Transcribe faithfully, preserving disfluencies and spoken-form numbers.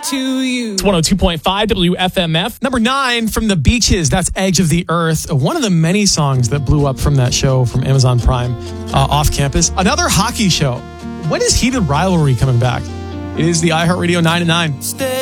to you. It's one oh two point five W F M F. Number nine from The Beaches, that's Edge of the Earth. One of the many songs that blew up from that show from Amazon Prime, uh, Off Campus. Another hockey show. When is Heated Rivalry coming back? It is the iHeartRadio nine at nine. Stay